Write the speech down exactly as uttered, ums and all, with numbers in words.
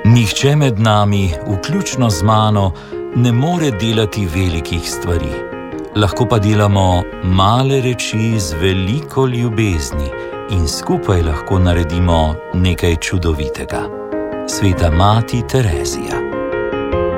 Nihče med nami, vključno z mano, ne more delati velikih stvari. Lahko pa delamo male reči z veliko ljubezni in skupaj lahko naredimo nekaj čudovitega. Sveta mati Terezija.